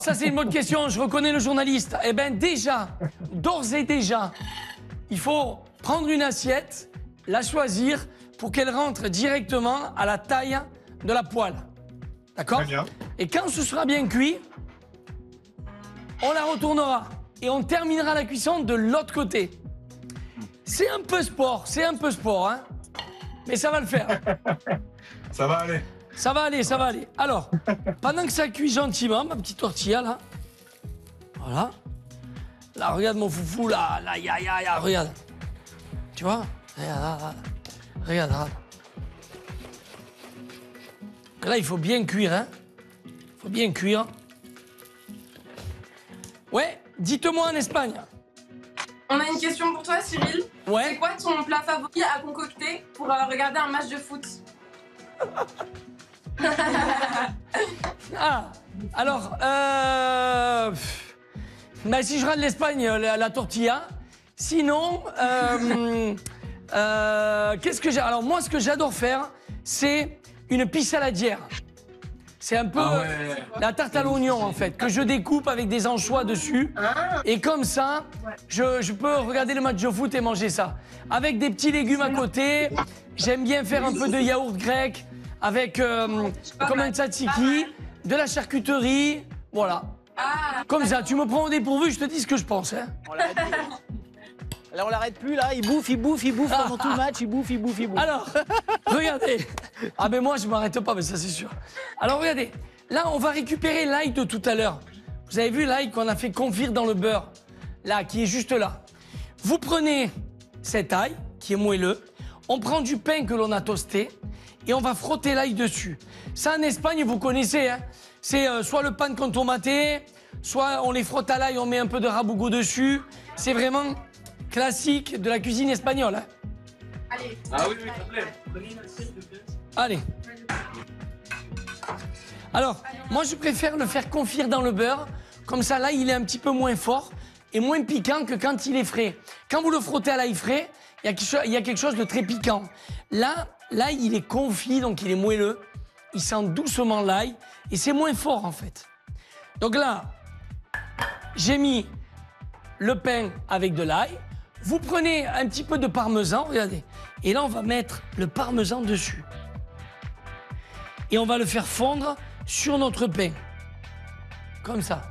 Ça, c'est une bonne question. Je reconnais le journaliste. Eh bien, déjà, d'ores et déjà, il faut prendre une assiette, la choisir pour qu'elle rentre directement à la taille de la poêle. D'accord? Très bien. Et quand ce sera bien cuit, on la retournera et on terminera la cuisson de l'autre côté. C'est un peu sport, hein? Mais ça va le faire. Ça va aller. Ça va aller, ça va aller. Alors, pendant que ça cuit gentiment, ma petite tortilla, là. Voilà. Là, regarde mon foufou, là, regarde. Tu vois? Regarde, là. Là, il faut bien cuire, hein? Il faut bien cuire. Ouais, dites-moi en Espagne. On a une question pour toi, Cyril. Ouais. C'est quoi ton plat favori à concocter pour regarder un match de foot? Ah, alors, bah, si je rate l'Espagne, la tortilla. Sinon, qu'est-ce que j'ai? Alors, moi, ce que j'adore faire, c'est une pissaladière. C'est un peu la tarte à l'oignon, en fait, que je découpe avec des anchois dessus. Et comme ça, je peux regarder le match de foot et manger ça. Avec des petits légumes à côté. J'aime bien faire un peu de yaourt grec avec comme un tzatziki, de la charcuterie. Voilà. Comme ça, tu me prends au dépourvu, je te dis ce que je pense. Hein. Là, on l'arrête plus, là. Il bouffe pendant tout le match. Il bouffe. Alors, regardez. Ah, mais moi, je m'arrête pas, mais ça, c'est sûr. Alors, regardez. Là, on va récupérer l'ail de tout à l'heure. Vous avez vu l'ail qu'on a fait confire dans le beurre? Là, qui est juste là. Vous prenez cet ail, qui est moelleux. On prend du pain que l'on a toasté et on va frotter l'ail dessus. Ça, en Espagne, vous connaissez, hein. C'est soit le pan con tomate, soit on les frotte à l'ail, on met un peu de rabougou dessus. C'est vraiment classique de la cuisine espagnole. Hein. Allez. Ah oui, s'il te plaît. Prenez une assiette de pièces. Allez. Alors, moi, je préfère le faire confire dans le beurre. Comme ça, là, il est un petit peu moins fort et moins piquant que quand il est frais. Quand vous le frottez à l'ail frais, il y a quelque chose de très piquant. Là, l'ail, il est confit, donc il est moelleux. Il sent doucement l'ail et c'est moins fort, en fait. Donc là, j'ai mis le pain avec de l'ail. Vous prenez un petit peu de parmesan, regardez. Et là, on va mettre le parmesan dessus. Et on va le faire fondre sur notre pain. Comme ça.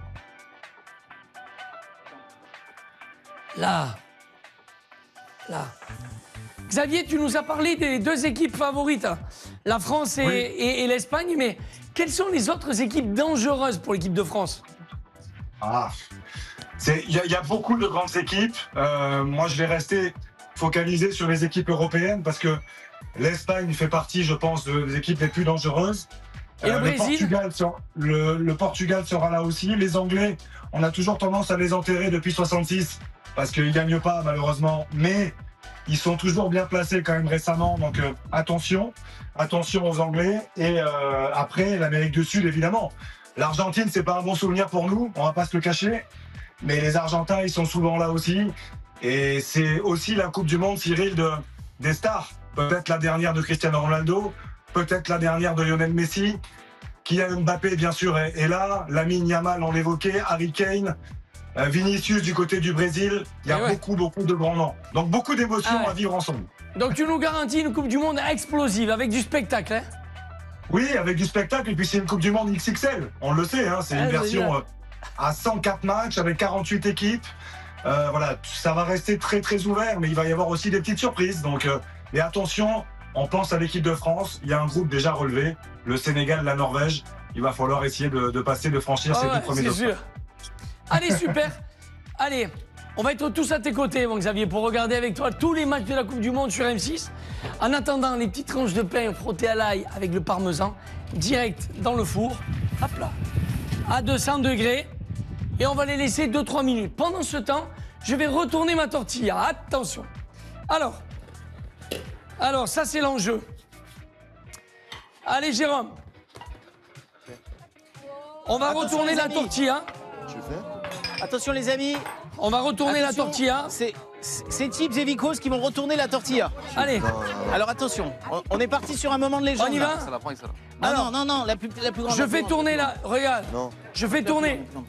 Là. Xavier, tu nous as parlé des deux équipes favorites, hein. La France et l'Espagne, mais quelles sont les autres équipes dangereuses pour l'équipe de France? Il y a beaucoup de grandes équipes. Moi, je vais rester focalisé sur les équipes européennes parce que l'Espagne fait partie, je pense, des équipes les plus dangereuses. Et le Brésil? Le Portugal sera là aussi. Les Anglais, on a toujours tendance à les enterrer depuis 66 parce qu'ils ne gagnent pas, malheureusement. Mais ils sont toujours bien placés quand même récemment. Donc attention aux Anglais. Et après, l'Amérique du Sud, évidemment. L'Argentine, c'est pas un bon souvenir pour nous, on va pas se le cacher. Mais les Argentins, ils sont souvent là aussi. Et c'est aussi la Coupe du Monde, Cyril, des stars. Peut-être la dernière de Cristiano Ronaldo, peut-être la dernière de Lionel Messi. Kylian Mbappé, bien sûr, est là. Lamine Yamal, on l'évoquait. Harry Kane, Vinicius du côté du Brésil. Il y a beaucoup de grands noms. Donc beaucoup d'émotions à vivre ensemble. Donc tu nous garantis une Coupe du Monde explosive, avec du spectacle, hein? Oui, avec du spectacle. Et puis c'est une Coupe du Monde XXL. On le sait, hein, c'est une version à 104 matchs avec 48 équipes. Voilà, ça va rester très très ouvert, mais il va y avoir aussi des petites surprises. Donc, et attention, on pense à l'équipe de France. Il y a un groupe déjà relevé, le Sénégal, la Norvège. Il va falloir essayer de passer, de franchir ces deux premiers sûr. Allez, super. Allez, on va être tous à tes côtés, mon Xavier, pour regarder avec toi tous les matchs de la Coupe du Monde sur M6. En attendant, les petites tranches de pain frottées à l'ail avec le parmesan, direct dans le four. Hop là, à 200 degrés. Et on va les laisser 2-3 minutes. Pendant ce temps, je vais retourner ma tortilla. Attention. Alors ça, c'est l'enjeu. Allez, Jérôme. On va retourner la tortilla. Attention, les amis. On va retourner la tortilla. C'est Chips et Vicos qui vont retourner la tortilla. Allez, Alors attention, on est parti sur un moment de légende. on y là. va. Ça la prend, ça la. Ah non, non, non, la plus grande. Je fais tourner là, regarde. Non. Je fais tourner.